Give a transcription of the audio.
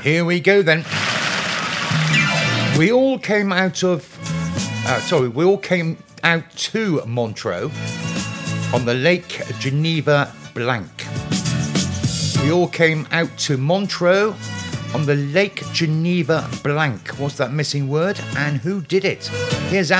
Here we go then. We all came out to Montreux on the Lake Geneva Blanc. We all came out to Montreux on the Lake Geneva Blanc. What's that missing word? And who did it? Here's